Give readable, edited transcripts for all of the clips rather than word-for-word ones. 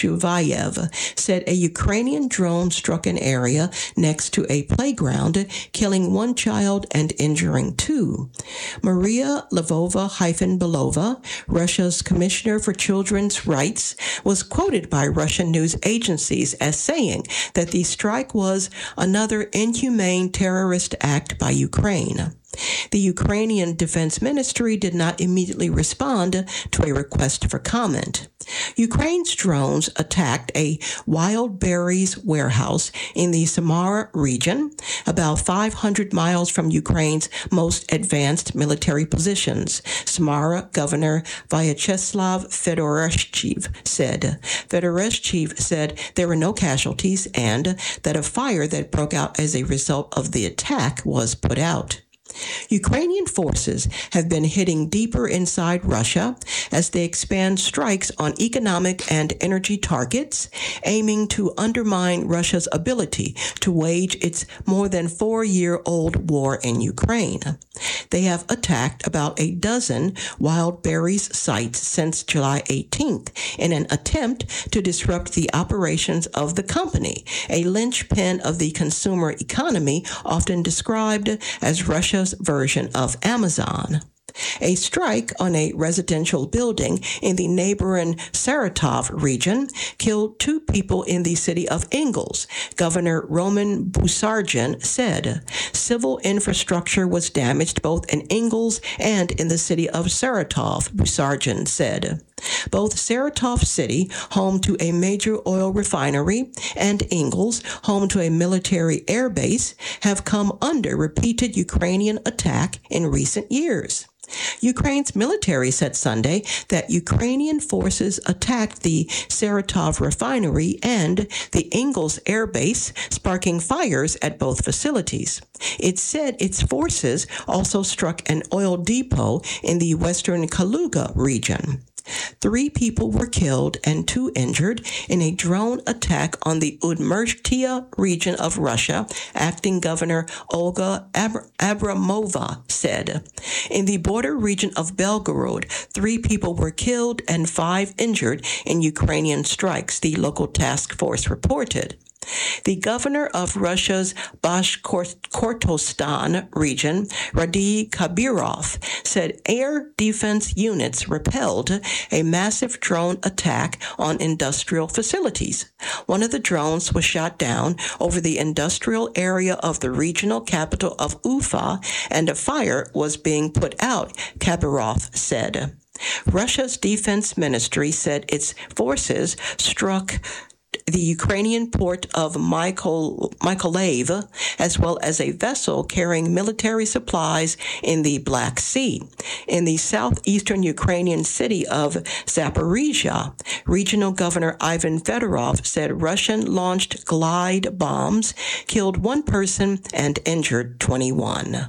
Shuvayev said a Ukrainian drone struck an area next to a playground, killing one child and injuring two. Maria Lvova-Belova, Russia's Commissioner for Children's Rights, was quoted by Russian news agencies as saying that the strike was another inhumane terrorist act by Ukraine. The Ukrainian Defense Ministry did not immediately respond to a request for comment. Ukraine's drones attacked a wild berries warehouse in the Samara region, about 500 miles from Ukraine's most advanced military positions, Samara Governor Vyacheslav Fedorashchev said. Fedorashchev said there were no casualties and that a fire that broke out as a result of the attack was put out. Ukrainian forces have been hitting deeper inside Russia as they expand strikes on economic and energy targets, aiming to undermine Russia's ability to wage its more than 4-year-old war in Ukraine. They have attacked about a dozen wild berries sites since July 18th in an attempt to disrupt the operations of the company, a linchpin of the consumer economy often described as Russia's version of Amazon. A strike on a residential building in the neighboring Saratov region killed 2 people in the city of Ingles, Governor Roman Busargin said. Civil infrastructure was damaged both in Ingles and in the city of Saratov, Busargin said. Both Saratov City, home to a major oil refinery, and Ingles, home to a military air base, have come under repeated Ukrainian attack in recent years. Ukraine's military said Sunday that Ukrainian forces attacked the Saratov refinery and the Ingles air base, sparking fires at both facilities. It said its forces also struck an oil depot in the western Kaluga region. 3 people were killed and 2 injured in a drone attack on the Udmurtia region of Russia, acting Governor Olga Abramova said. In the border region of Belgorod, 3 people were killed and 5 injured in Ukrainian strikes, the local task force reported. The governor of Russia's Bashkortostan region, Rady Kabirov, said air defense units repelled a massive drone attack on industrial facilities. One of the drones was shot down over the industrial area of the regional capital of Ufa, and a fire was being put out, Kabirov said. Russia's defense ministry said its forces struck the Ukrainian port of Mykolaiv, as well as a vessel carrying military supplies in the Black Sea. In the southeastern Ukrainian city of Zaporizhia, Regional Governor Ivan Fedorov said Russian-launched glide bombs killed 1 person and injured 21.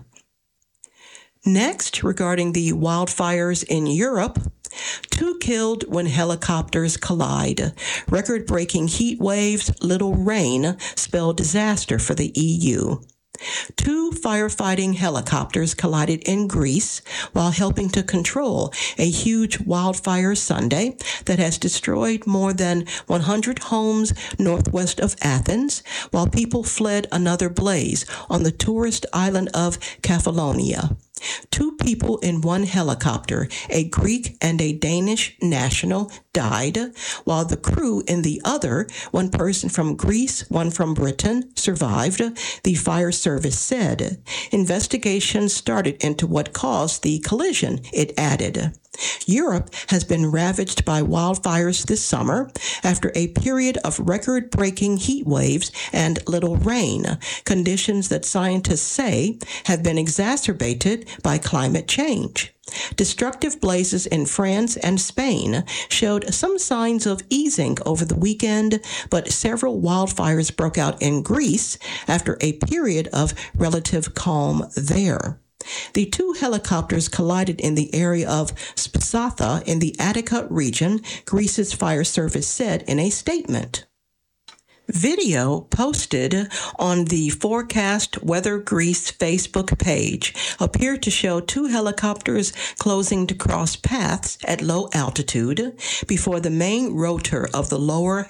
Next, regarding the wildfires in Europe, 2 killed when helicopters collide. Record-breaking heat waves, little rain spell disaster for the EU. 2 firefighting helicopters collided in Greece while helping to control a huge wildfire Sunday that has destroyed more than 100 homes northwest of Athens, while people fled another blaze on the tourist island of Kefalonia. 2 people in 1 helicopter, a Greek and a Danish national, died, while the crew in the other, 1 person from Greece, 1 from Britain, survived, the fire service said. Investigations started into what caused the collision, it added. Europe has been ravaged by wildfires this summer after a period of record-breaking heat waves and little rain, conditions that scientists say have been exacerbated by climate change. Destructive blazes in France and Spain showed some signs of easing over the weekend, but several wildfires broke out in Greece after a period of relative calm there. The 2 helicopters collided in the area of Spasatha in the Attica region, Greece's fire service said in a statement. Video posted on the Forecast Weather Greece Facebook page appeared to show two helicopters closing to cross paths at low altitude before the main rotor of the lower